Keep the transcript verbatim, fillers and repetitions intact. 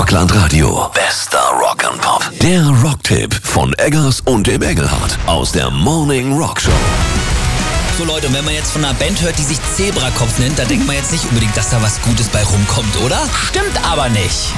Rockland Radio. Bester Rock and Pop. Der Rocktipp von Eggers und dem Engelhardt aus der Morning Rock Show. So Leute, und wenn man jetzt von einer Band hört, die sich Zebrakopf nennt, da denkt man jetzt nicht unbedingt, dass da was Gutes bei rumkommt, oder? Stimmt aber nicht.